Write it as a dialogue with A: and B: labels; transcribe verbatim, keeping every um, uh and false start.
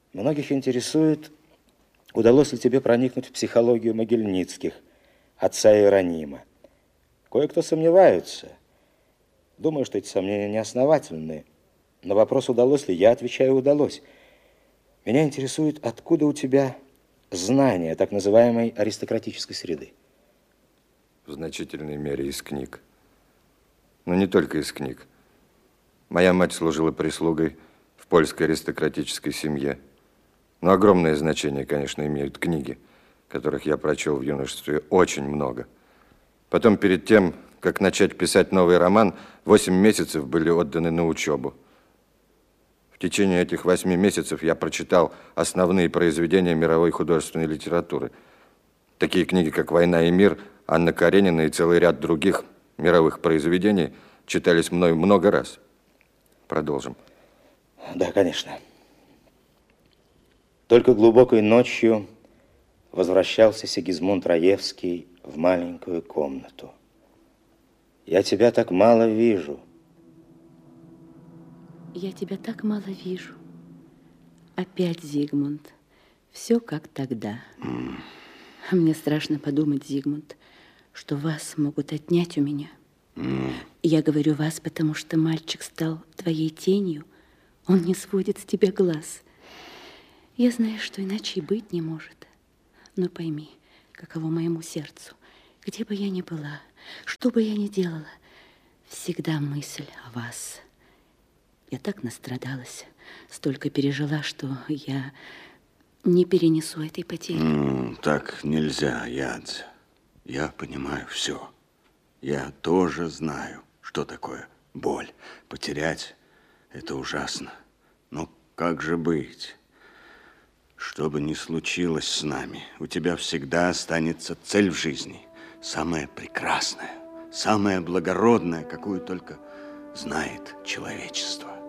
A: Многих интересует, удалось ли тебе проникнуть в психологию Могильницких, отца Иеронима. Кое-кто сомневается. Думаю, что эти сомнения неосновательны. На вопрос, удалось ли, я отвечаю, удалось. Меня интересует, откуда у тебя знания так называемой аристократической среды.
B: В значительной мере из книг. Но не только из книг. Моя мать служила прислугой в польской аристократической семье. Но огромное значение, конечно, имеют книги, которых я прочел в юношестве очень много. Потом, перед тем, как начать писать новый роман, восемь месяцев были отданы на учебу. В течение этих восьми месяцев я прочитал основные произведения мировой художественной литературы. Такие книги, как «Война и мир», Анна Каренина и целый ряд других мировых произведений читались мной много раз. Продолжим.
A: Да, конечно. Только глубокой ночью возвращался Сигизмунд Раевский в маленькую комнату. Я тебя так мало вижу.
C: Я тебя так мало вижу. Опять, Зигмунд. Все как тогда. Mm. Мне страшно подумать, Зигмунд, что вас могут отнять у меня. Mm. Я говорю вас, потому что мальчик стал твоей тенью. Он не сводит с тебя глаз. Я знаю, что иначе и быть не может. Но пойми, каково моему сердцу. Где бы я ни была, что бы я ни делала, всегда мысль о вас. Я так настрадалась, столько пережила, что я не перенесу этой потери.
D: Mm, так нельзя, Ядзя. Я понимаю все. Я тоже знаю, что такое боль. Потерять – это ужасно. Но как же быть? Что бы ни случилось с нами, у тебя всегда останется цель в жизни. Самая прекрасная, самая благородная, какую только знает человечество.